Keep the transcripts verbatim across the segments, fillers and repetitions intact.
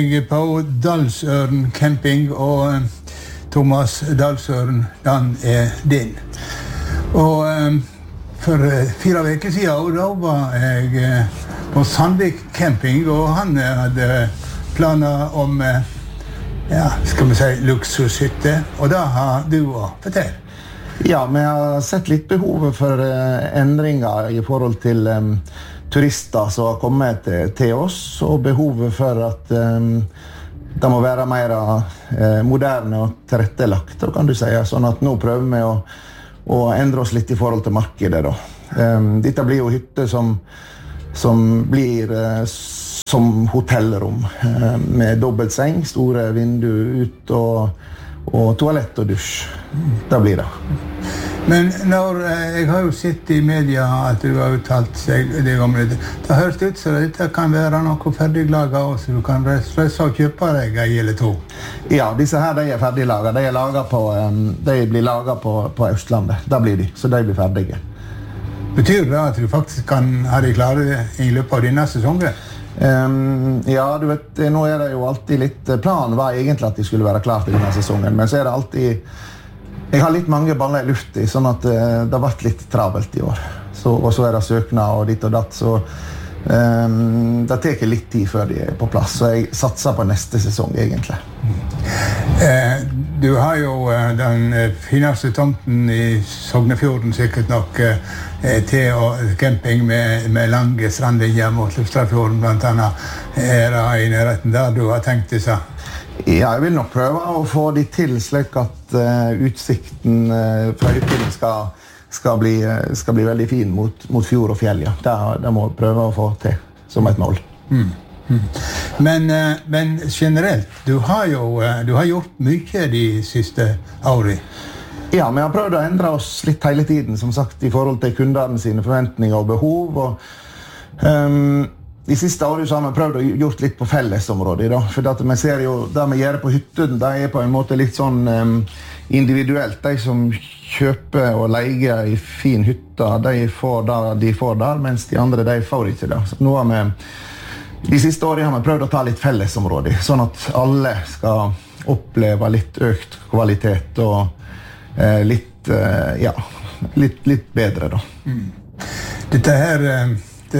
På Dalsøren camping, og Thomas Dalsøren, den er din. Og um, for fire veker siden da var jeg uh, på Sandvik camping, og han uh, hadde planer om uh, ja, skal vi si luksushytte, og da har du å fortelle. Ja, vi har sett litt behovet for uh, endringer i forhold til um, turister som har kommet til, til oss, og behovet for at um, det må være mer uh, moderne og tilrettelagt, kan du si. Sånn at nå prøver vi å, å endre oss litt i forhold til markedet. Da. Um, dette blir jo hytter som, som blir uh, som hotellrom, uh, med dobbelt seng, store vinduer ut, og, og toalett og dusj. Det blir det. Men når, jeg har jo sett i media at du har uttalt seg det om det. Det høres ut som dette kan være noe ferdiglaget også, så du kan sløse og kjøpe deg en eller to. Ja, disse her de er ferdiglaget. De, er laget på, de blir laget på, på Østlandet. Da blir de, så de blir ferdige. Betyr det at du faktisk kan ha de klare i løpet av denne sesongen? Um, ja, du vet, nå er det jo alltid litt, planen var egentlig at de skulle være klare til denne sesongen, men så er det alltid jeg har litt mange baller i luft i, sånn at uh, det har vært litt travelt i år. Så, og så er det søknad og ditt og datt, så um, det tar litt tid før de er på plass. Så jeg satser på neste sesong, egentlig. Eh, du har jo uh, den fineste tomten i Sognefjorden, sikkert nok, uh, til å camping med, med lange strandlinjer mot Lufstrafjorden, blant annet. Er det i nærheten der du har tenkt det seg? Ja, jeg vil nok prøve å få de til slik at uh, utsikten uh, fra hytten skal, skal, bli, uh, skal bli veldig fin mot, mot fjord og fjell. Ja. Det, det må jeg prøve å få til som et mål. Mm. Mm. Men, uh, men generelt, du har jo uh, du har gjort mye de siste årene. Ja, vi har prøvd å endre oss litt hele tiden, som sagt, i forhold til kundene sine forventninger og behov. Og, um, De siste årene har vi prøvd å gjort litt på fellesområdet, da. For at vi ser jo, det vi gjør på hytten, det er på en måte litt sånn um, individuelt. De som kjøper og leier i fin hytte, de får det de får der, mens de andre, de får ikke det. Så nå har vi, de siste årene har vi prøvd å ta litt fellesområde, sånn at alle skal oppleve litt økt kvalitet og uh, litt, uh, ja, litt, litt bedre, da. Mm. Dette her... Um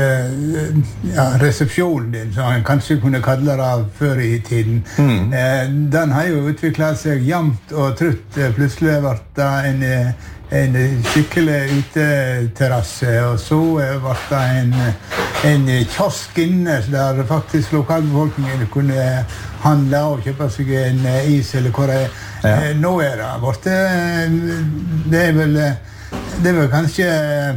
ja, resepsjonen din, som han kanskje kunne kalle det av før i tiden, mm. eh, den har jo utviklet seg jevnt og trutt. Plutselig ble det en, en skikkelig uteterrasse, og så ble det en, en kiosk inne, der faktisk lokalbefolkningen kunne handle og kjøpe seg en is, eller hva det er. Ja. Eh, nå er det borte. Det er vel, det er vel kanskje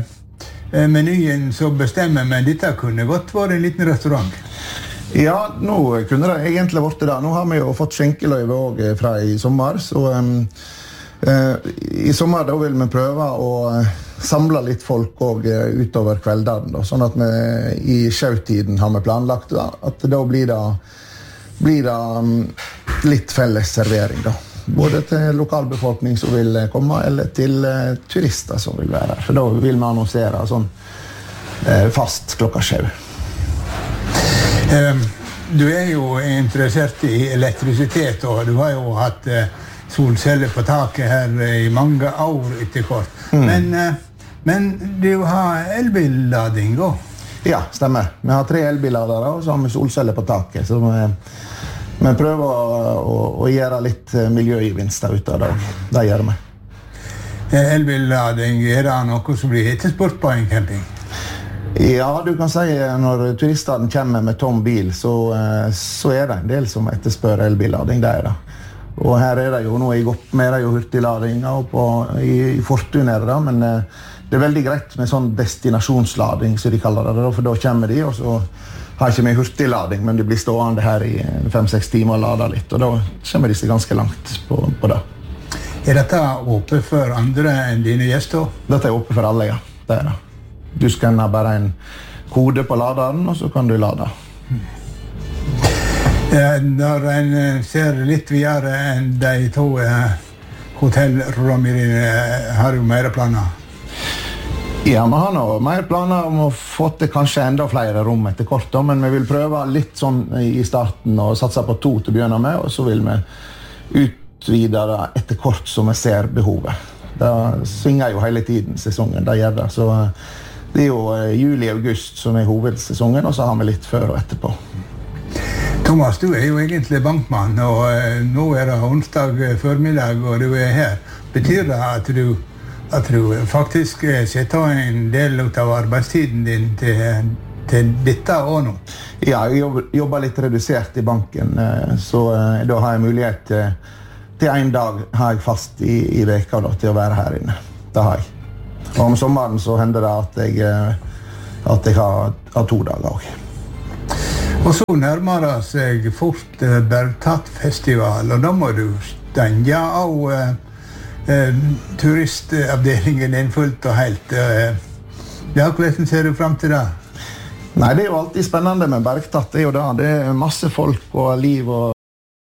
menyen som bestemmer, men dette kunne godt være en liten restaurant. Ja, nå kunne det egentlig vært det. Nå har vi jo fått skjenkeløyve også fra i sommer, så um, uh, i sommer da vil vi prøve å samle litt folk også utover kveldene, da, sånn at vi i sjautiden har vi planlagt da, at da blir det, blir det um, litt felles servering da. Både til lokalbefolkning som vil komme, eller til uh, turister som vil være her. For da vil vi annonsere sånn uh, fast klokka sju. Um, du er jo interessert i elektrisitet, og du har jo hatt uh, solceller på taket her i mange år etter kort. Mm. Men, uh, men du har elbillading også? Ja, stemmer. Vi har tre elbilladere, og så har vi solceller på taket, så vi Vi prøver å, å, å gjøre litt miljøgevinster ut av det. Det gjør vi. Elbillading, er det noe som blir etterspurt på en camping? Ja, du kan si når turistene kommer med tom bil, så, så er det en del som etterspør elbillading. Det er det. Og her er det jo noe i godt med det jo hurtiglading, og på, i, i Fortun er det da, men det er veldig greit med sånn destinasjonslading, som de kaller det, for da kommer de, og så har ikke med hurtiglading, men de blir stående her i fem-seks timer og lader litt, og da kommer de seg ganske langt på, på det. Er dette åpent for andre enn dine gjester? Dette er åpent for alle, ja. Det er det. Du skanner bare en kode på laderen, og så kan du lade. Når en ser litt videre enn de to hotellrommene dine, har du mer planer? Ja, vi har nå mer planer om å få til kanskje enda flere rom etter kort, da, men vi vil prøve litt sånn i starten og satse på to til å begynne med, og så vil vi utvide det etter kort som vi ser behovet. Det svinger jo hele tiden sesongen, det gjør det. Så det er jo juli-august som er hovedsesongen, og så har vi litt før og etterpå. Thomas, du er jo egentlig bankmann, og nå er det onsdag formiddag, og du er her. Betyr det at du at du faktisk setter en del av arbeidstiden din til, til dette og nå? Ja, jeg jobber, jobber litt redusert i banken, så da har jeg mulighet til, til en dag har jeg fast i, i veka da, til å være her inne. Det har jeg. Og om sommeren så hender det at jeg, at jeg har, har to dager også. Og så nærmer det seg fort Bergtatt-festival, og da må du stenge av Uh, turistavdelingen er fullt og helt. Uh, ja, hvordan ser du frem til det? Nei, det er jo alltid spennende med Bergtatt. Det er jo det. Det er masse folk og liv og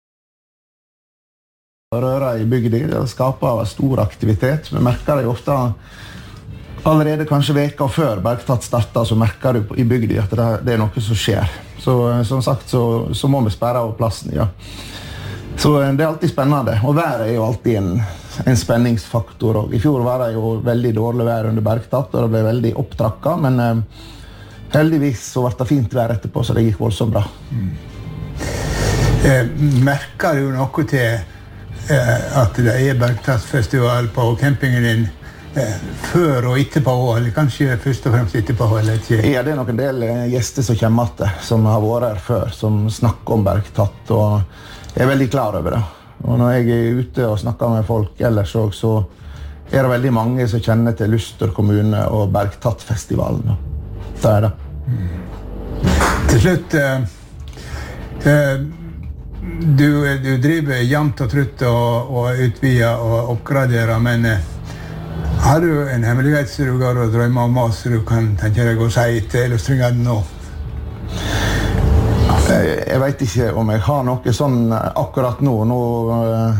rører i bygda. Det skaper stor aktivitet. Vi merker det jo ofte allerede kanskje veka før Bergtatt starter, så merker du i bygda at det, det er noe som skjer. Så som sagt så, så må vi sperre av plassen, ja. Så det er alltid spennende, og været er jo alltid en, en spenningsfaktor. Og i fjor var det jo veldig dårlig vær under Bergtatt, og det ble veldig opptrakket, men eh, heldigvis så ble det fint vær etterpå, så det gikk voldsomt bra. Mm. Eh, merker du noe til eh, at det er Bergtatt-festival på campingen din eh, før og etterpå, eller kanskje først og fremst etterpå, eller ikke? Ja, det er nok en del gjester som kommer til, som har vært her før, som snakker om Bergtatt, og jeg er veldig klar over det. Og når jeg er ute og snakker med folk ellers også, så er det veldig mange som kjenner til Luster kommune og Bergtatt-festivalen. Det er det. Mm. Til slutt, eh, eh, du, du driver jevnt og trutt og, og utvider og oppgraderer, men eh, har du en hemmelighet som du går og drømmer om oss, så du kan tenke deg å si til illustreringen nå? Jeg vet ikke om jeg har noe sånn akkurat nå. Nå uh,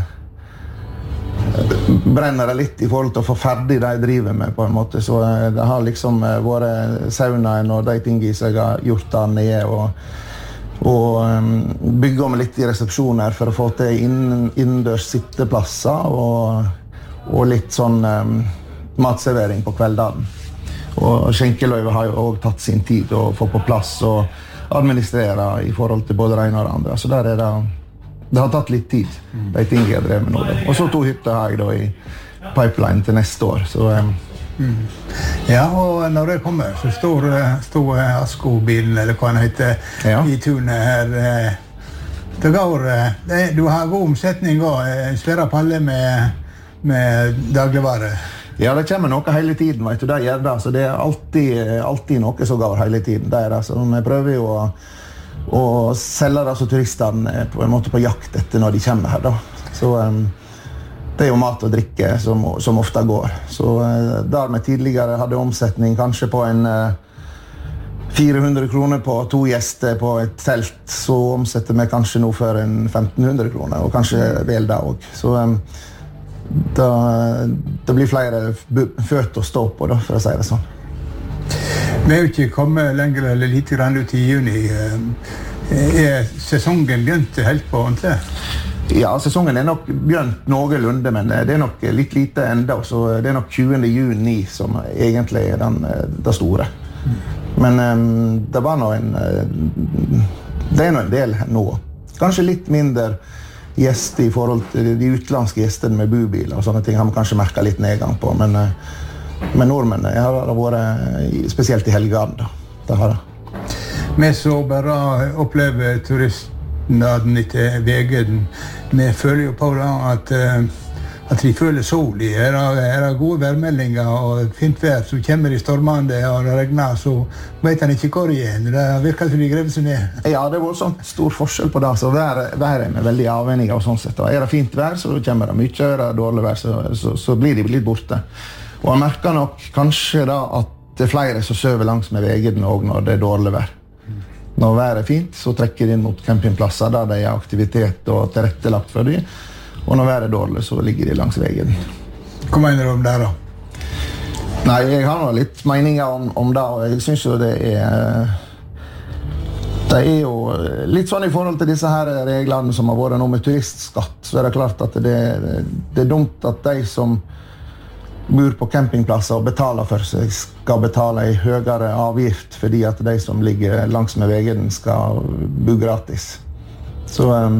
brenner det litt i forhold til å få ferdig det jeg driver med, på en måte. Så uh, det har liksom uh, vært saunaen og de tingene som jeg har gjort der nede, og, og um, bygge om litt i resepsjoner for å få til inn, innendørs sitteplasser, og, og litt sånn um, matservering på kveldene. Og skjenkeløyve har jo også tatt sin tid å få på plass, og administrere i forhold til både det ene og det andre. Så der er det, det har tatt litt tid, de tingene jeg drev med nå. Da. Og så to hytter har jeg da i pipeline til neste år. Så, um. mm. Ja, og når det kommer, så står, står Asko-bilen, eller hva den heter, ja, i tunet her. Det går, det, du har god omsetning og en svære palle med, med dagligvare. Ja, det kommer noe hele tiden, vet du, det gjør det. Så det er alltid, alltid noe som går hele tiden. Det er det. Så vi prøver jo å, å selge det som turistene på en måte på jakt etter når de kommer her, da. Så um, det er jo mat og drikke som, som ofte går. Så uh, der vi tidligere hadde omsetning kanskje på en uh, fire hundre kroner på to gjester på et telt, så omsetter vi kanskje nå for en femten hundre kroner, og kanskje vel det også. Så um, Da, det blir flere føtter å stå på, da, for å si det sånn. Vi er jo ikke kommet lenger eller litt grann ut i juni. Er sesongen begynt helt på ordentlig? Ja, sesongen er nok begynt noenlunde, men det er nok litt lite enda, så det er nok tjuende juni som egentlig er den, det store. Men um, det var nå en det er nå en del nå. Kanskje litt mindre gjester i forhold til de utlandske gjestene med bubiler og sånne ting har man kanskje merket litt nedgang på, men, men nordmenn har det vært spesielt i helgene da. Det har det. Vi så bare opplever turistnaden etter vegen. Vi føler jo på da at, at de føler sol i. Er det, er det gode værmeldinger og fint vær som kommer i stormende og det regner, så vet han ikke hvor igjen. Det virker som de grever seg ned. Ja, det er voldsomt stor forskjell på det. Så været er vi veldig avhengig av sånn sett. Er det fint vær, så kommer det mye. Er det dårlig vær, så, så, så blir de litt borte. Og jeg merker nok kanskje da at det er flere som søver langs med vegen også når det er dårlig vær. Når været er fint, så trekker de inn mot campingplasser der det er aktivitet og tilrettelagt for dem. Og når været er dårlig, så ligger de langs vegen. Hva mener du om det da? Nei, jeg har noe litt meninger om, om det, og jeg synes jo det er... Det er jo litt sånn i forhold til disse her reglene som har vært nå med turistskatt, så er det klart at det, det er dumt at de som bor på campingplasser og betaler for seg skal betale en høyere avgift fordi at de som ligger langs med veien skal bo gratis. Så um,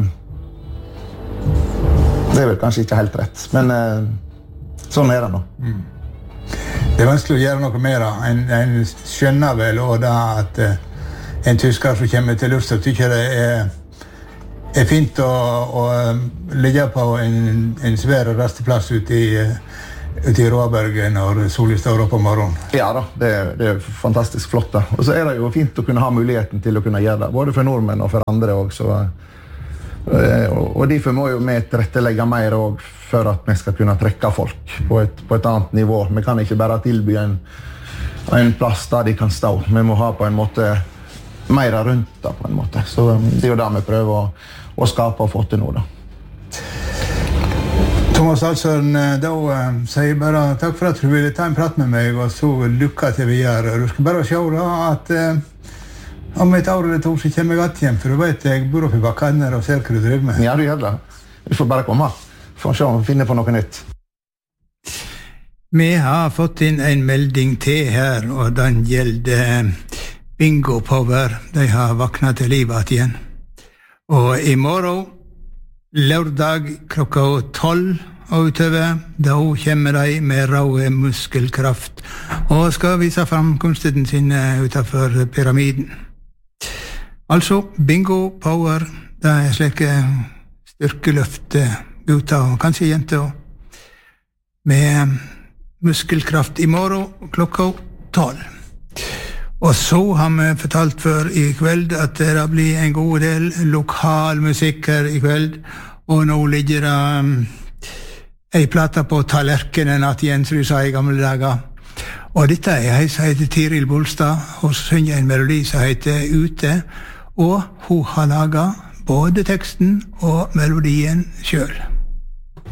det er vel kanskje ikke helt rett, men uh, sånn er det nå. Mm. Det er vanskelig å gjøre noe mer. En, en skjønner vel også da at uh, en tysker som kommer til Luster tykker det er, er fint å, å ligge på en, en svær rasteplass ute i, ute i Råberget når solen står opp om morgenen. Ja da, det er, det er fantastisk flott da. Og så er det jo fint å kunne ha muligheten til å kunne gjøre det, både for nordmenn og for andre også. Og, og derfor må jo vi tilrettelegge mer også for at vi skal kunne trekke folk på et, på et annet nivå. Vi kan ikke bare tilby en, en plass der de kan stå. Vi må ha på en måte mer rundt da, på en måte. Så det er jo det vi prøver å, å skape og få til nå da. Thomas Alsøren, da uh, sier jeg bare takk for at du ville ta en prat med meg, og så lykke til videre. Du skal bare se da at uh, om et år eller to så kommer jeg igjen, for du vet jeg bor oppe i Bakkaner og ser hva du driver med. Ja, du gjør det. Du får bare komme. Får se om vi finner på noe nytt. Vi har fått inn en melding til her, og den gjelder Bingo Power. De har vaknet til livet igjen. Og i morgen, lørdag klokka tolv og utover, da kommer de med rå muskelkraft og skal vise fram kunsten sin utenfor pyramiden. Altså, Bingo Power, det er slike styrkeløft gutter og kanskje jenter med muskelkraft i morgen klokka tolv. Og så har vi fortalt før i kveld at det blir en god del lokal musikk her i kveld, og nå ligger det um, ei plata på tallerkenen at Jens Rud sa i gamle dager. Og dette er ei som heter Tiril Bolstad, og synger en melodi som heter Ute, og hun har laget både teksten og melodien selv.